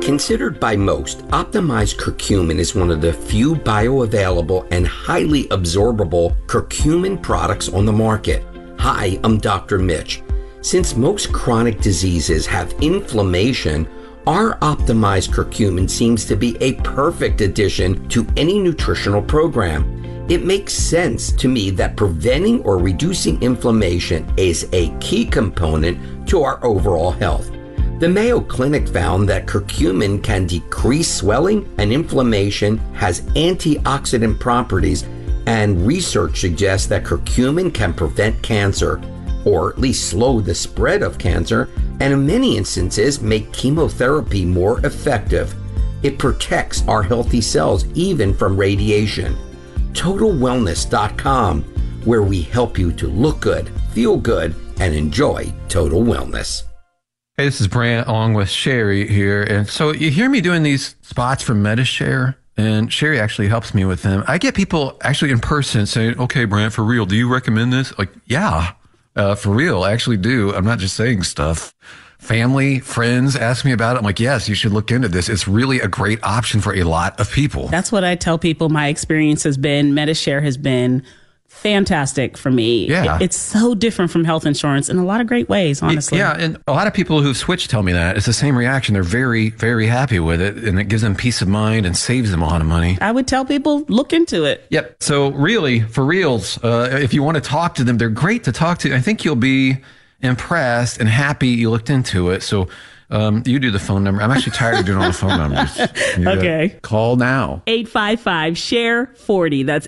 Considered by most, optimized curcumin is one of the few bioavailable and highly absorbable curcumin products on the market. Hi, I'm Dr. Mitch. Since most chronic diseases have inflammation, our optimized curcumin seems to be a perfect addition to any nutritional program. It makes sense to me that preventing or reducing inflammation is a key component to our overall health. The Mayo Clinic found that curcumin can decrease swelling and inflammation, has antioxidant properties, and research suggests that curcumin can prevent cancer, or at least slow the spread of cancer, and in many instances make chemotherapy more effective. It protects our healthy cells even from radiation. TotalWellness.com, where we help you to look good, feel good, and enjoy total wellness. Hey, this is Brant along with Sherry here. And so you hear me doing these spots for Medi-Share, and Sherry actually helps me with them. I get people actually in person saying, okay, Brant, for real, do you recommend this? Like, yeah, for real, I actually do. I'm not just saying stuff. Family, friends ask me about it. I'm like, yes, you should look into this. It's really a great option for a lot of people. That's what I tell people. My experience has been, Medi-Share has been fantastic for me. Yeah. It's so different from health insurance in a lot of great ways, honestly. Yeah, and a lot of people who've switched tell me that. It's the same reaction. They're very, very happy with it, and it gives them peace of mind and saves them a lot of money. I would tell people, look into it. Yep. So really, for reals, if you want to talk to them, they're great to talk to. I think you'll be impressed and happy you looked into it. So you do the phone number. I'm actually tired of doing all the phone numbers. Okay. Call now. 855-SHARE-40. That's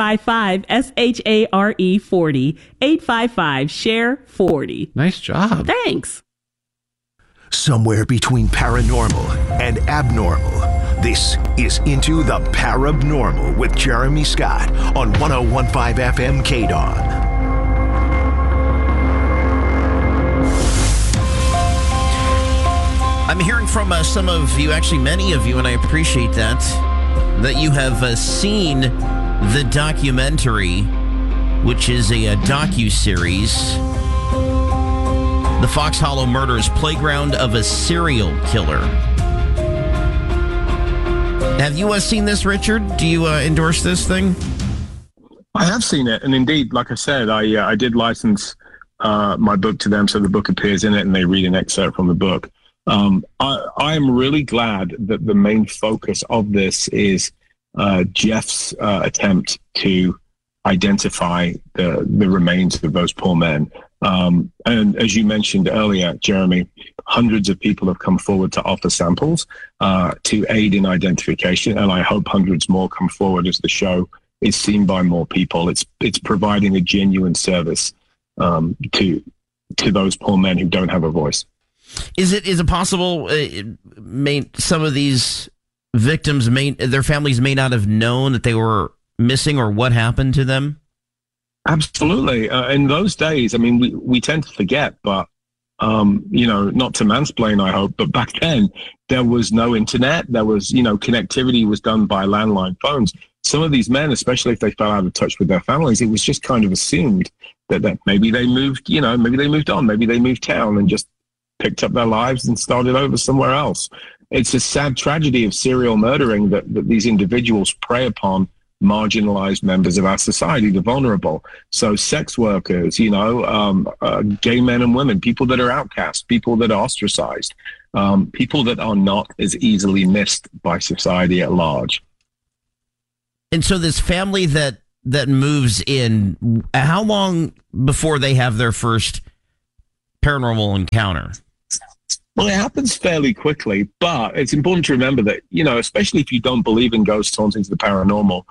855-SHARE-40. 855-SHARE-40. Nice job. Thanks. Somewhere between paranormal and abnormal, this is Into the Parabnormal with Jeremy Scott on 101.5 FM KDON. I'm hearing from some of you, actually many of you, and I appreciate that you have seen the documentary, which is a docu-series, The Fox Hollow Murders, Playground of a Serial Killer. Have you seen this, Richard? Do you endorse this thing? I have seen it, and indeed, like I said, I did license my book to them, so the book appears in it, and they read an excerpt from the book. I am really glad that the main focus of this is Jeff's attempt to identify the remains of those poor men. And as you mentioned earlier, Jeremy, hundreds of people have come forward to offer samples to aid in identification, and I hope hundreds more come forward as the show is seen by more people. It's providing a genuine service to those poor men who don't have a voice. Is it possible some of these victims their families may not have known that they were missing or what happened to them? Absolutely. In those days, I mean, we tend to forget, but not to mansplain, I hope, but back then there was no internet. There was, connectivity was done by landline phones. Some of these men, especially if they fell out of touch with their families, it was just kind of assumed that maybe they moved, maybe they moved on, maybe they moved town and just picked up their lives and started over somewhere else. It's a sad tragedy of serial murdering that these individuals prey upon marginalized members of our society, the vulnerable. So sex workers, gay men and women, people that are outcast, people that are ostracized, people that are not as easily missed by society at large. And so this family that moves in, how long before they have their first paranormal encounter? Well, it happens fairly quickly, but it's important to remember that, especially if you don't believe in ghosts, hauntings, the paranormal,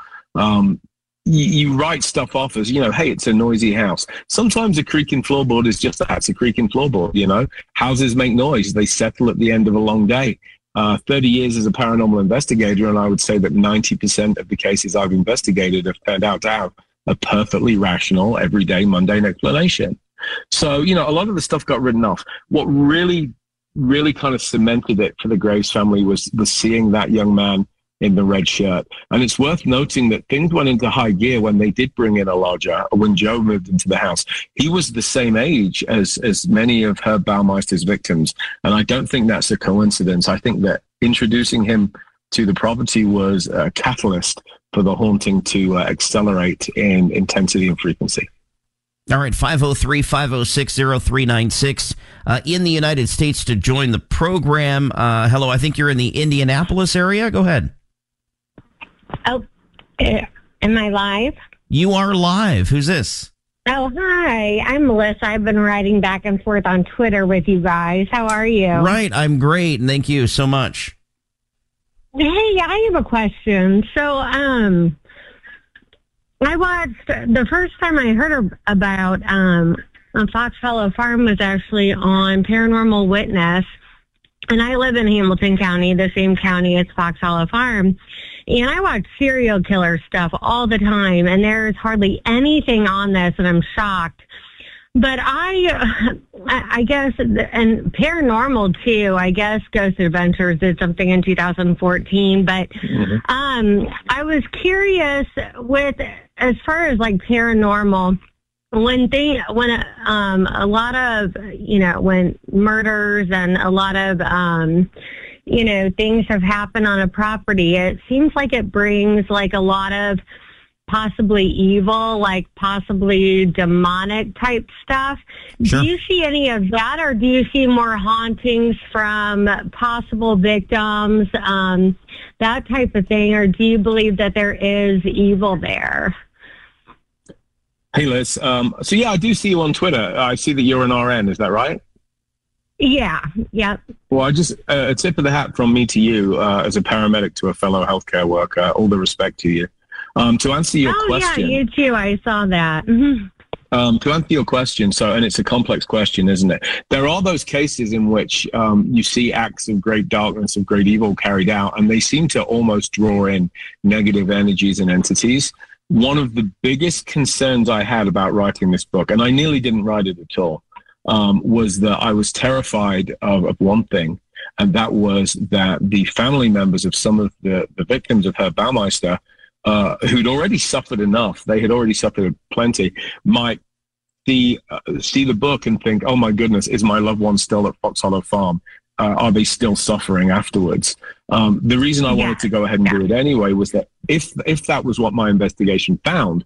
you write stuff off as, hey, it's a noisy house. Sometimes a creaking floorboard is just that, it's a creaking floorboard, Houses make noise. They settle at the end of a long day. 30 years as a paranormal investigator, and I would say that 90% of the cases I've investigated have turned out to have a perfectly rational, everyday, mundane explanation. So, a lot of the stuff got written off. What really kind of cemented it for the Graves family was seeing that young man in the red shirt. And it's worth noting that things went into high gear when they did bring in a lodger, when Joe moved into the house. He was the same age as many of Herb Baumeister's victims. And I don't think that's a coincidence. I think that introducing him to the property was a catalyst for the haunting to accelerate in intensity and frequency. All right, 503-506-0396 in the United States to join the program. Hello, I think you're in the Indianapolis area. Go ahead. Oh, am I live? You are live. Who's this? Oh, hi. I'm Melissa. I've been writing back and forth on Twitter with you guys. How are you? Right, I'm great, and thank you so much. Hey, I have a question. So, I watched, the first time I heard about Fox Hollow Farm was actually on Paranormal Witness, and I live in Hamilton County, the same county as Fox Hollow Farm, and I watch serial killer stuff all the time, and there's hardly anything on this, and I'm shocked. But I guess, and paranormal too, I guess Ghost Adventures did something in 2014, but I was curious with, as far as like paranormal, when a lot of, when murders and a lot of, things have happened on a property, it seems like it brings like a lot of possibly evil, like possibly demonic type stuff. Sure. Do you see any of that, or do you see more hauntings from possible victims, that type of thing, or do you believe that there is evil there? Hey, Liz. So, yeah, I do see you on Twitter. I see that you're an RN. Is that right? Yeah. Yep. Well, I just a tip of the hat from me to you as a paramedic to a fellow healthcare worker. All the respect to you. To answer your question. Yeah, you too. I saw that. Mm-hmm. To answer your question, and it's a complex question, isn't it? There are those cases in which you see acts of great darkness, of great evil carried out, and they seem to almost draw in negative energies and entities. One of the biggest concerns I had about writing this book, and I nearly didn't write it at all, was that I was terrified of one thing, and that was that the family members of some of the victims of Herb Baumeister, who'd already suffered enough, they had already suffered plenty, might see the book and think, oh my goodness, is my loved one still at Fox Hollow Farm? Are they still suffering afterwards? The reason I wanted to go ahead and do it anyway was that if that was what my investigation found,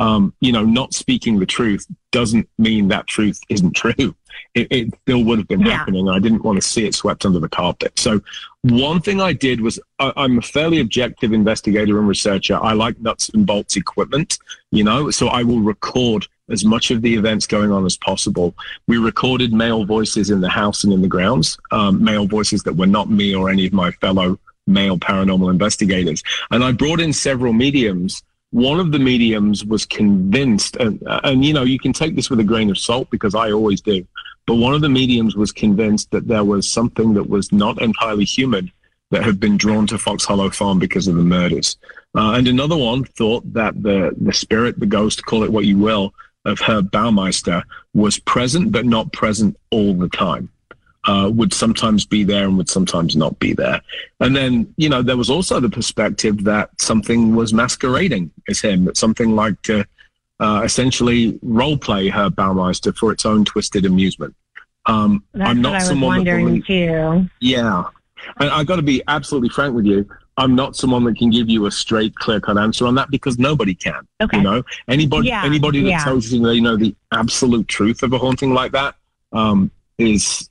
not speaking the truth doesn't mean that truth isn't true. It still would have been happening. I didn't want to see it swept under the carpet. So one thing I did was I'm a fairly objective investigator and researcher. I like nuts and bolts equipment, so I will record as much of the events going on as possible. We recorded male voices in the house and in the grounds, male voices that were not me or any of my fellow male paranormal investigators. And I brought in several mediums. One of the mediums was convinced, and you can take this with a grain of salt because I always do, but one of the mediums was convinced that there was something that was not entirely human that had been drawn to Fox Hollow Farm because of the murders. And another one thought that the spirit, the ghost, call it what you will, of Herb Baumeister was present but not present all the time. Would sometimes be there and would sometimes not be there. And then, there was also the perspective that something was masquerading as him, that something like to essentially role play Herb Baumeister for its own twisted amusement. I'm not someone that too. Yeah. And I got to be absolutely frank with you. I'm not someone that can give you a straight, clear-cut answer on that because nobody can. Okay. Anybody that tells you they know the absolute truth of a haunting like that is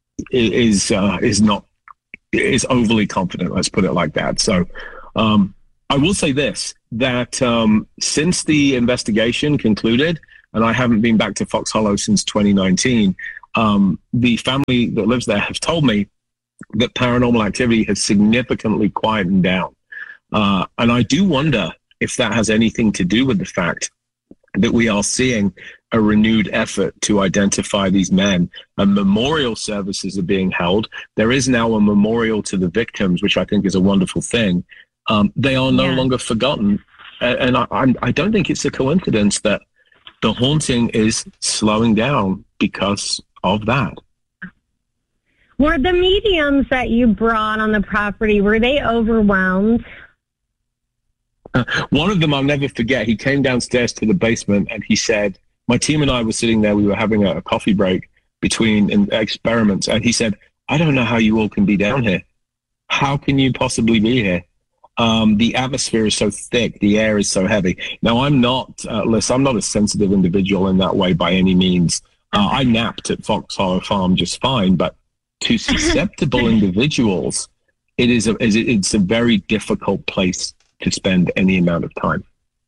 overly confident. Let's put it like that. So I will say this, that since the investigation concluded, and I haven't been back to Fox Hollow since 2019, the family that lives there have told me that paranormal activity has significantly quietened down. And I do wonder if that has anything to do with the fact that we are seeing a renewed effort to identify these men, and memorial services are being held. There is now a memorial to the victims, which I think is a wonderful thing. They are no longer forgotten. And I don't think it's a coincidence that the haunting is slowing down because of that. Were the mediums that you brought on the property, were they overwhelmed? One of them I'll never forget. He came downstairs to the basement and he said, my team and I were sitting there, we were having a coffee break between experiments, and he said, I don't know how you all can be down here. how can you possibly be here? The atmosphere is so thick, the air is so heavy. Now, I'm not a sensitive individual in that way by any means. I napped at Fox Hollow Farm just fine, but to susceptible individuals, it's a very difficult place to spend any amount of time.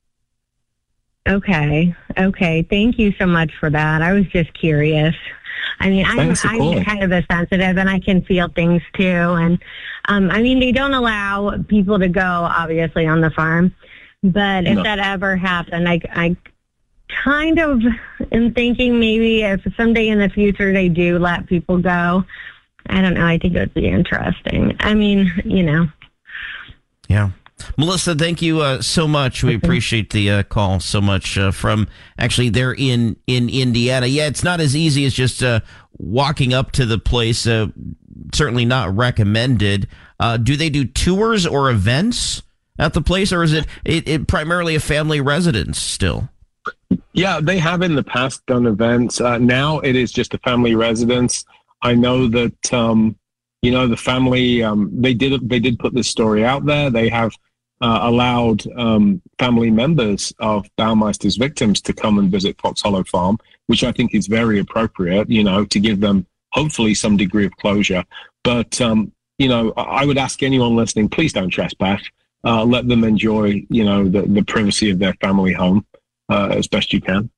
Okay. Thank you so much for that. I was just curious. I mean, I'm kind of a sensitive, and I can feel things too. And I mean, they don't allow people to go, obviously, on the farm. But if that ever happened, I kind of am thinking maybe if someday in the future they do let people go, I don't know. I think it would be interesting. I mean, Yeah. Melissa, thank you so much. We appreciate the call so much from actually there in Indiana. Yeah, it's not as easy as just walking up to the place. Certainly not recommended. Do they do tours or events at the place, or is it primarily a family residence still? Yeah, they have in the past done events. Now it is just a family residence. I know that the family they did put this story out there. They have allowed family members of Baumeister's victims to come and visit Fox Hollow Farm, which I think is very appropriate, to give them hopefully some degree of closure. But, I would ask anyone listening, please don't trespass. Let them enjoy, the privacy of their family home as best you can.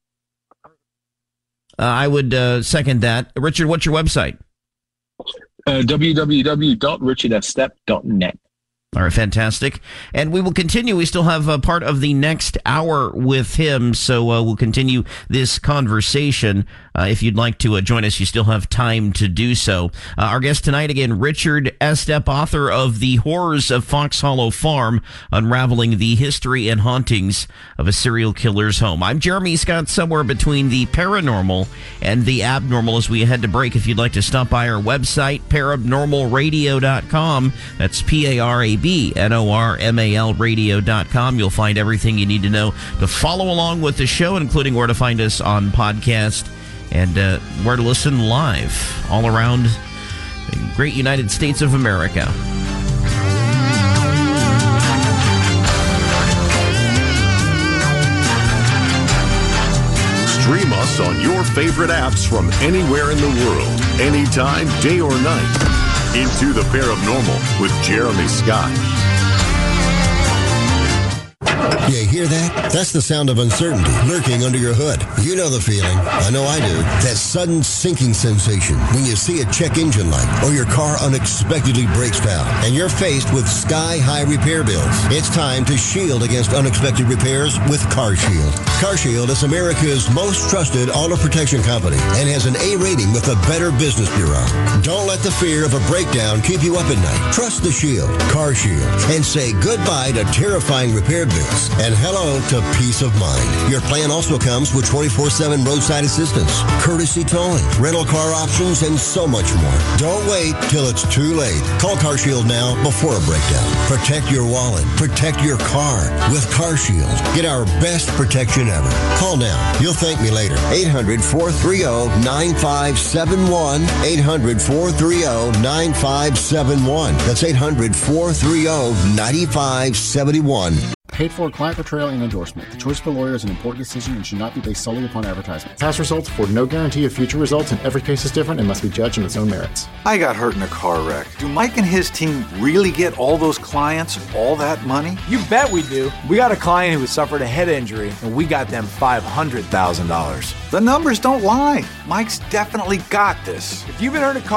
I would second that. Richard, what's your website? www.richardstepp.net. All right, fantastic. And we will continue. We still have part of the next hour with him, so we'll continue this conversation. If you'd like to join us, you still have time to do so. Our guest tonight, again, Richard Estep, author of The Horrors of Fox Hollow Farm, unraveling the history and hauntings of a serial killer's home. I'm Jeremy Scott, somewhere between the paranormal and the abnormal as we head to break. If you'd like to stop by our website, parabnormalradio.com, that's PARABNORMAL radio.com. You'll find everything you need to know to follow along with the show, including where to find us on podcast and where to listen live all around the great United States of America. Stream us on your favorite apps from anywhere in the world, anytime, day or night. Into the Paranormal with Jeremy Scott. You hear that? That's the sound of uncertainty lurking under your hood. You know the feeling. I know I do. That sudden sinking sensation when you see a check engine light or your car unexpectedly breaks down and you're faced with sky-high repair bills. It's time to shield against unexpected repairs with CarShield. CarShield is America's most trusted auto protection company and has an A rating with the Better Business Bureau. Don't let the fear of a breakdown keep you up at night. Trust the Shield, CarShield, and say goodbye to terrifying repair bills and hello to peace of mind. Your plan also comes with 24/7 roadside assistance, courtesy towing, rental car options, and so much more. Don't wait till it's too late. Call CarShield now before a breakdown. Protect your wallet. Protect your car with CarShield. Get our best protection ever. Call now. You'll thank me later. 800-430-9571. 800-430-9571. That's 800-430-9571. Paid for client portrayal and endorsement. The choice of a lawyer is an important decision and should not be based solely upon advertisement. Past results afford no guarantee of future results, and every case is different and must be judged on its own merits. I got hurt in a car wreck. Do Mike and his team really get all those clients all that money? You bet we do. We got a client who suffered a head injury, and we got them $500,000. The numbers don't lie. Mike's definitely got this. If you've been hurt in a car